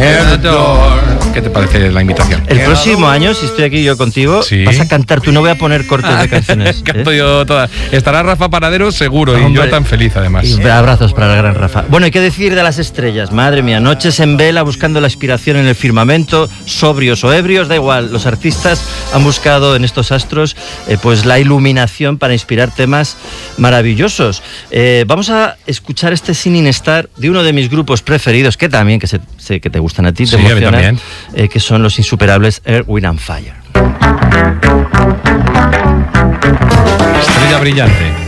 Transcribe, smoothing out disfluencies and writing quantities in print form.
¿Qué te parece la invitación? El próximo año, si estoy aquí yo contigo, vas a cantar tú, no voy a poner cortes de canciones. Canto yo todas. Estará Rafa Panadero seguro, y yo tan feliz además. Y abrazos para el gran Rafa. Bueno, ¿y qué decir de las estrellas? Madre mía, noches en vela buscando la inspiración en el firmamento, sobrios o ebrios, da igual. Los artistas han buscado en estos astros pues la iluminación para inspirar temas maravillosos. Vamos a escuchar este Singing Star de uno de mis grupos preferidos, que también, que sé que te gustan a ti, te emocionan, que son los insuperables Earth, Wind and Fire. Estrella brillante.